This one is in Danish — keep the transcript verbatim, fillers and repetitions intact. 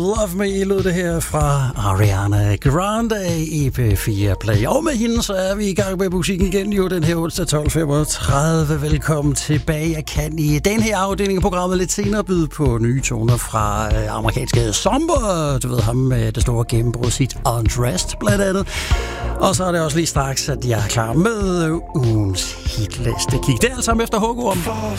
Love Me lød det her fra Ariana Grande i P fire Play. Og med hende så er vi i gang med musikken igen jo den her onsdag tolv femogtredive. Velkommen tilbage. Jeg kan i den her afdeling af programmet lidt senere byde på nye toner fra øh, amerikanske Zomber. Du ved ham med det store gennembrud sit Undressed blandt andet. Og så er det også lige straks, at jeg er klar med ugens hitliste. Kig det alt sammen efter H K om. For